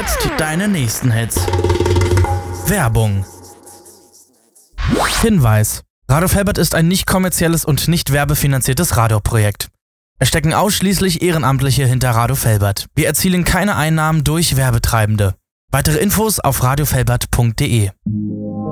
jetzt deine nächsten Hits. Werbung. Hinweis: Radio Felbert ist ein nicht kommerzielles und nicht werbefinanziertes Radioprojekt. Es stecken ausschließlich Ehrenamtliche hinter Radio Felbert. Wir erzielen keine Einnahmen durch Werbetreibende. Weitere Infos auf radiofelbert.de.